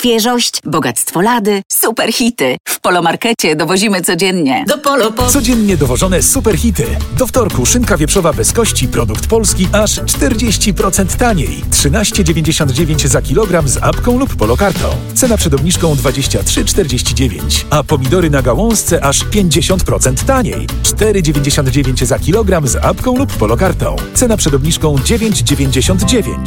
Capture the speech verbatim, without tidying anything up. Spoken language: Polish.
Świeżość, bogactwo lady, super hity. W Polomarkecie dowozimy codziennie. Do Polo po... Codziennie dowożone super hity. Do wtorku szynka wieprzowa bez kości, produkt polski, aż czterdzieści procent taniej. trzynaście dziewięćdziesiąt dziewięć za kilogram z apką lub polokartą. Cena przed obniżką dwadzieścia trzy czterdzieści dziewięć. A pomidory na gałązce aż pięćdziesiąt procent taniej. cztery dziewięćdziesiąt dziewięć za kilogram z apką lub polokartą. Cena przed obniżką dziewięć dziewięćdziesiąt dziewięć.